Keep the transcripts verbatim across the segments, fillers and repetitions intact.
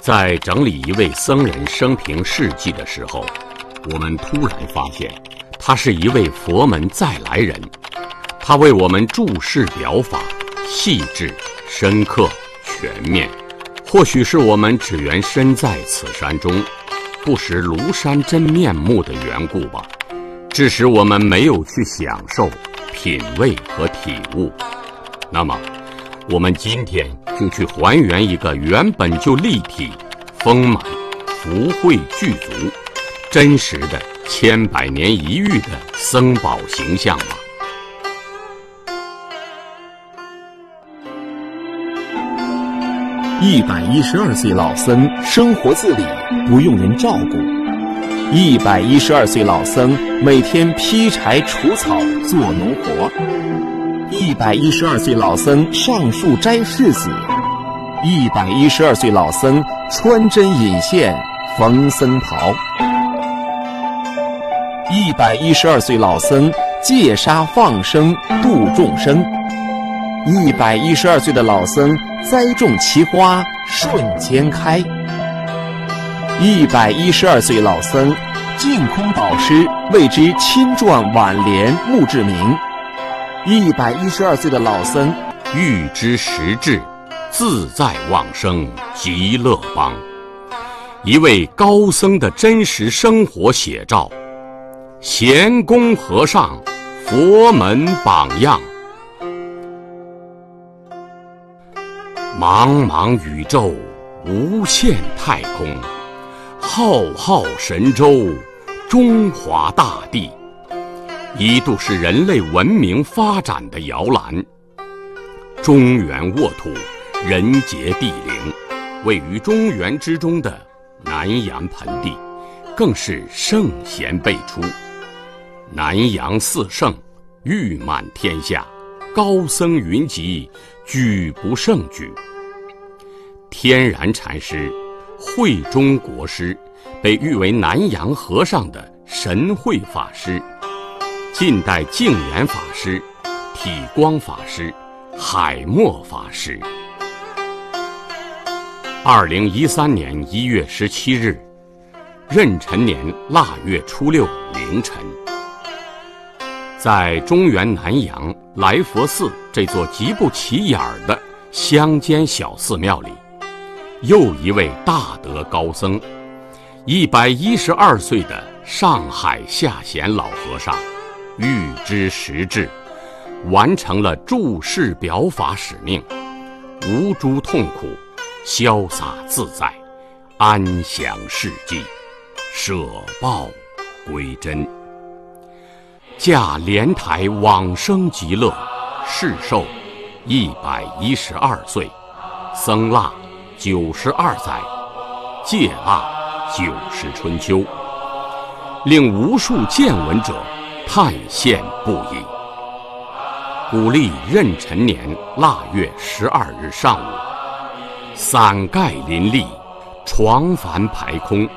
在整理一位僧人生平事迹的时候，我们突然发现，他是一位佛门再来人。他为我们注释表法，细致、深刻、全面。或许是我们只缘身在此山中，不识庐山真面目的缘故吧，致使我们没有去享受、品味和体悟。那么，我们今天就去还原一个原本就立体、丰满、福慧具足、真实的千百年一遇的僧宝形象吧。 一百一十二岁老僧生活自理，不用人照顾。一百一十二岁老僧每天劈柴除草做农活。一百一十二岁老僧上树摘柿子。一百一十二岁老僧穿针引线缝僧袍。一百一十二岁老僧戒杀放生度众生。一百一十二岁的老僧栽种奇花瞬间开。一百一十二岁老僧净空导师为之亲撰挽联墓志铭。一百一十二岁的老僧欲知实质，自在往生极乐邦。一位高僧的真实生活写照，贤公和尚佛门榜样。茫茫宇宙，无限太空，浩浩神州，中华大地，一度是人类文明发展的摇篮。中原沃土，人杰地灵，位于中原之中的南阳盆地，更是圣贤辈出。南阳四圣，誉满天下，高僧云集，举不胜举。天然禅师、慧中国师被誉为南洋和尚的神慧法师，近代净言法师、体光法师、海默法师。二零一三年一月十七日，壬辰年腊月初六凌晨，在中原南阳来佛寺这座极不起眼的乡间小寺庙里，又一位大德高僧，一百一十二岁的上海下贤老和尚，预知实质，完成了注释表法使命，无诸痛苦，潇洒自在，安详事迹，舍报归真。驾莲台往生极乐，世寿一百一十二岁，僧腊九十二载，戒腊九十春秋，令无数见闻者叹羡不已。古历壬辰年腊月十二日上午，伞盖林立，床幡排空。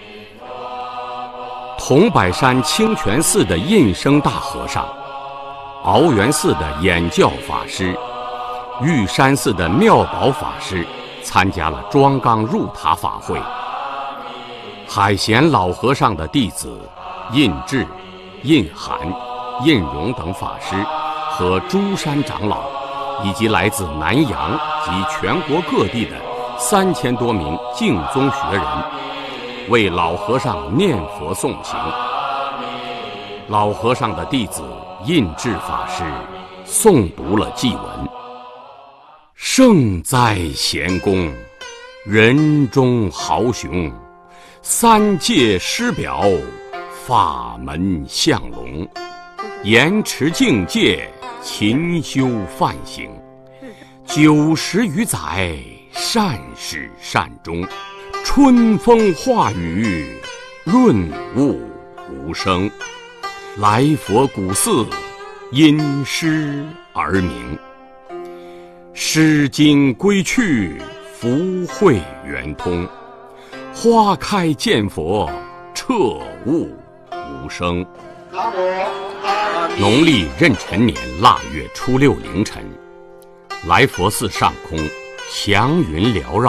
桐柏山清泉寺的印生大和尚，鳌源寺的演教法师，玉山寺的妙宝法师参加了庄纲入塔法会。海贤老和尚的弟子印智、印涵、印荣等法师和诸山长老，以及来自南洋及全国各地的三千多名净宗学人，为老和尚念佛诵行。老和尚的弟子印智法师诵读了祭文：圣哉贤公，人中豪雄，三界师表，法门相龙，严持境界，勤修梵行，九十余载，善始善终，春风化雨，润物无声。来佛古寺，因诗而名。诗经归去，福慧圆通。花开见佛，彻悟无声。农历壬辰年腊月初六凌晨，来佛寺上空祥云缭绕，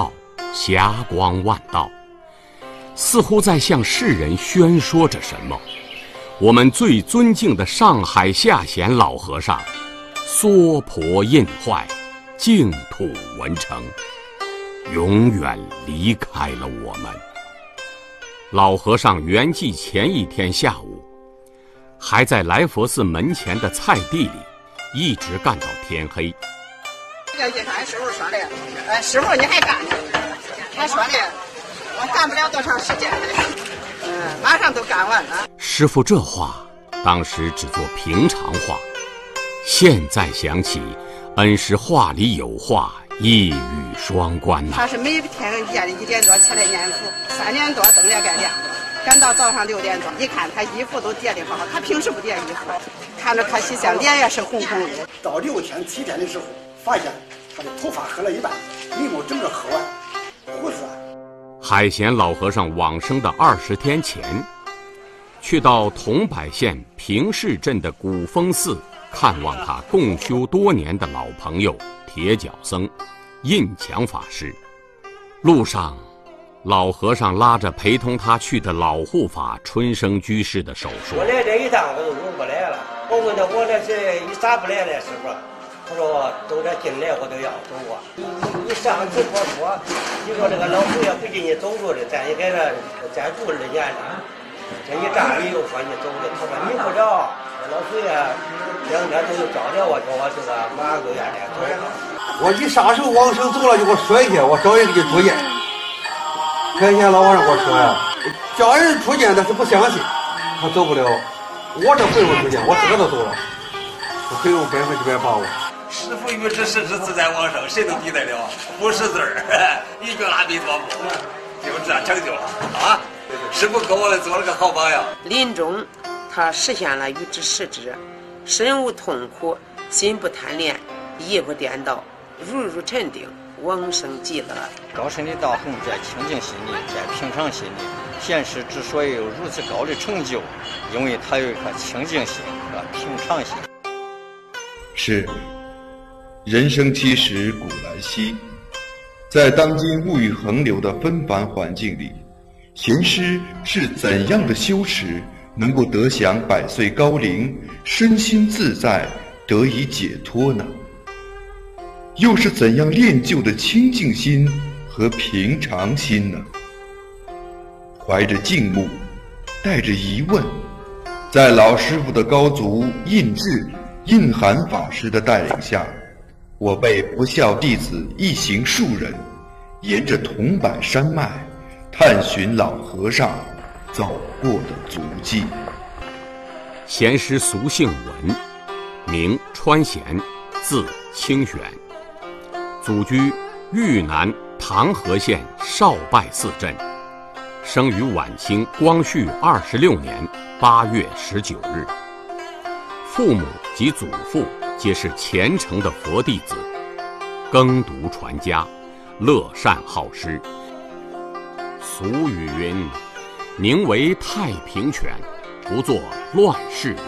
霞光万道，似乎在向世人宣说着什么。我们最尊敬的上海下贤老和尚，娑婆印坏，净土文成，永远离开了我们。老和尚圆寂前一天下午，还在来佛寺门前的菜地里，一直干到天黑。 这个俺师傅说的，呃，师傅你还干呢？他说的，我干不了多长时间的，嗯、呃，马上都干完了。 师傅这话当时只做平常话，现在想起，恩师话里有话，一语双关呐、啊。 他是每天夜里一点多起来念佛，三点多灯也该亮了，赶到早上六点钟，一看他衣服都叠得好好，他平时不叠衣服，看着可喜相，脸也是红红的。 到六天七天的时候，发现他的头发黑了一半，眉毛整个黑完，胡子。 海贤老和尚往生的二十天前，去到桐柏县平市镇的古峰寺看望他共修多年的老朋友铁脚僧印强法师。路上，老和尚拉着陪同他去的老护法春生居士的手说：“ 我来这一趟我都用不来了。我问他我这是你咋不来了，师傅？他说都这进来我都要走啊。你你你上次我说，你说这个老佛爷不进你走着的，咱也给他再住二年了。这一站里又说你走的，他说你不着，老佛爷两天都找着我，叫我这个马上就愿来走。 我一啥时候往生走了就给我说一下，我找人给你出见。开天老和尚给我说呀，叫人出见他是不相信，他走不了。我这回我出见，我自个都走了，我可以有百分之百把握。 师父预知时至自在往生，谁能抵得了？不识字儿，一句阿弥陀佛，就这样成就了啊！师父给我来做了个好榜样。 临终，他实现了预知时至，身无痛苦，心不贪恋，意不颠倒，如如沉定，往生极乐。 高深的道行在清净心里，在平常心里。贤师之所以有如此高的成就，因为他有一颗清净心和平常心。 是。人生七十古来稀，在当今物欲横流的纷繁环境里，贤师是怎样的修持能够得享百岁高龄，身心自在，得以解脱呢？又是怎样练就的清净心和平常心呢？怀着敬慕，带着疑问，在老师傅的高足印智印涵法师的带领下，我辈不孝弟子一行数人，沿着桐柏山脉，探寻老和尚走过的足迹。 贤师俗姓文，名川贤，字清玄，祖居豫南唐河县少拜寺镇，生于晚清光绪二十六年八月十九日。父母及祖父皆是虔诚的佛弟子，耕读传家，乐善好施。俗语云：“宁为太平犬，不做乱世人。”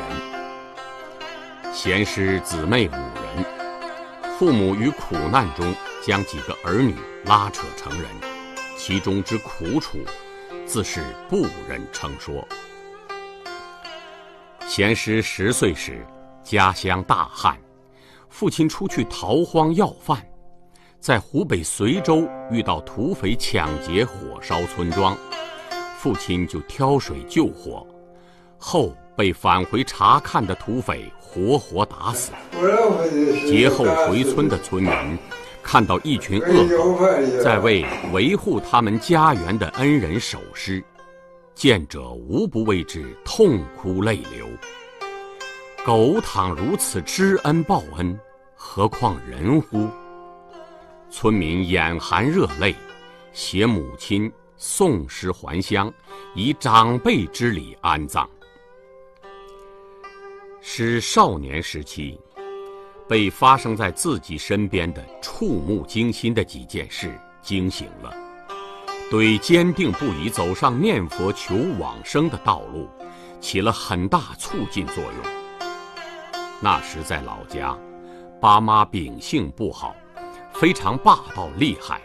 贤师姊妹五人，父母于苦难中将几个儿女拉扯成人，其中之苦楚，自是不忍称说。贤师十岁时，家乡大旱，父亲出去逃荒要饭，在湖北随州遇到土匪抢劫火烧村庄，父亲就挑水救火，后被返回查看的土匪活活打死。劫后回村的村民看到一群恶狗在为维护他们家园的恩人守尸，见者无不为之痛哭泪流。狗倘如此知恩报恩，何况人乎？村民眼含热泪，携母亲送尸还乡，以长辈之礼安葬。使少年时期被发生在自己身边的触目惊心的几件事惊醒了，对坚定不移走上念佛求往生的道路起了很大促进作用。那时在老家，爸妈秉性不好，非常霸道厉害，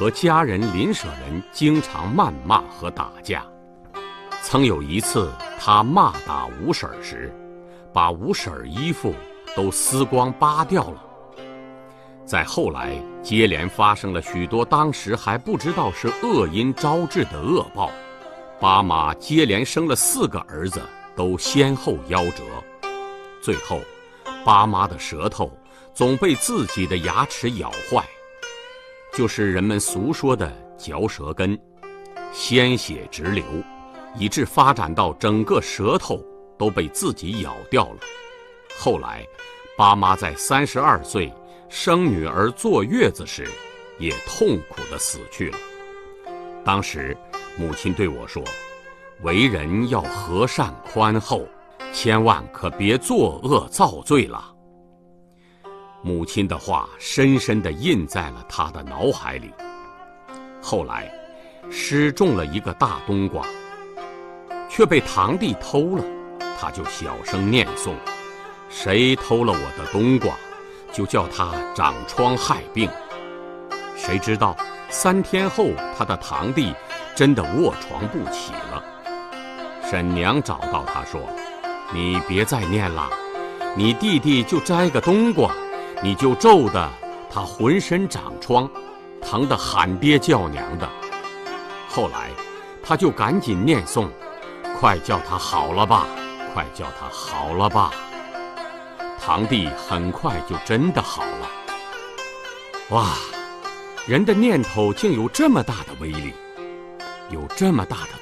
和家人邻舍人经常谩骂和打架。曾有一次，他骂打吴婶时，把吴婶衣服都撕光扒掉了。再后来，接连发生了许多当时还不知道是恶因招致的恶报。巴妈接连生了四个儿子，都先后夭折。最后，巴妈的舌头总被自己的牙齿咬坏，就是人们俗说的嚼舌根，鲜血直流，以致发展到整个舌头都被自己咬掉了。后来，巴妈在三十二岁生女儿坐月子时，也痛苦地死去了。当时，母亲对我说：“为人要和善宽厚，千万可别作恶造罪了。”母亲的话深深地印在了他的脑海里。后来，失种了一个大冬瓜，却被堂弟偷了，他就小声念诵：“谁偷了我的冬瓜，就叫他长疮害病。”谁知道三天后，他的堂弟真的卧床不起了。婶娘找到他说：“你别再念了，你弟弟就摘个冬瓜，你就咒得他浑身长疮，疼得喊爹叫娘的。”后来他就赶紧念诵：“快叫他好了吧，快叫他好了吧。”堂弟很快就真的好了。哇，人的念头竟有这么大的威力，有这么大的